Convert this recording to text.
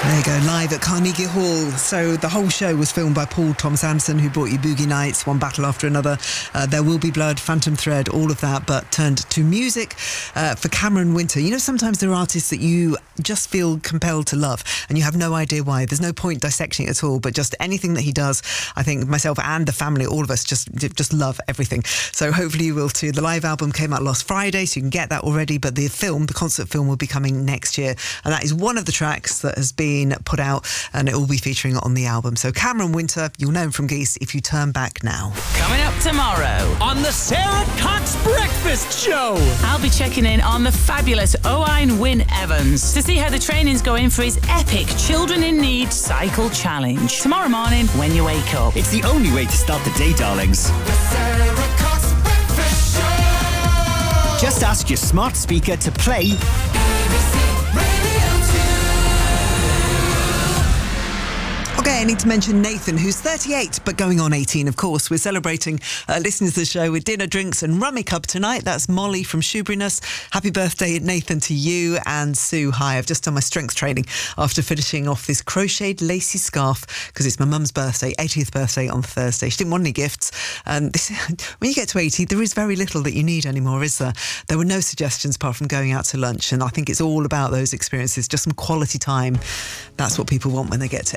There you go, live at Carnegie Hall. So the whole show was filmed by Paul Thomas Anderson, who brought you Boogie Nights, One Battle After Another, There Will Be Blood, Phantom Thread, all of that, but turned to music for Cameron Winter. You know, sometimes there are artists that you just feel compelled to love and you have no idea why. There's no point dissecting it at all, but just anything that he does, I think myself and the family, all of us just love everything. So hopefully you will too. The live album came out last Friday, so you can get that already, but the concert film will be coming next year, and that is one of the tracks that has been put out, and it will be featuring on the album. So Cameron Winter, you'll know him from Geese, If You Turn Back Now. Coming up tomorrow on the Sarah Cox Breakfast Show, I'll be checking in on the fabulous Owain Wynne Evans to see how the training's going for his epic Children in Need Cycle Challenge. Tomorrow morning when you wake up. It's the only way to start the day, darlings. The Sarah Cox Breakfast Show. Just ask your smart speaker to play ABC Radio 2. Okay, I need to mention Nathan, who's 38, but going on 18, of course. We're celebrating listeners to the show with dinner, drinks and rummy cup tonight. That's Molly from Shoeburyness. Happy birthday, Nathan, to you and Sue. Hi, I've just done my strength training after finishing off this crocheted lacy scarf because it's my mum's birthday, 80th birthday on Thursday. She didn't want any gifts. And when you get to 80, there is very little that you need anymore, is there? There were no suggestions apart from going out to lunch, and I think it's all about those experiences, just some quality time. That's what people want when they get to